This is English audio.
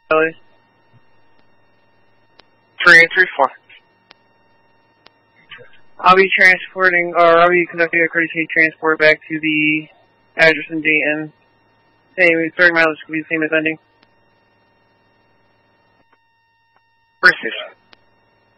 Ellie. 334. I'll be conducting a courtesy transport back to the address in Dayton. Same, starting mileage will be the same as ending. Precision.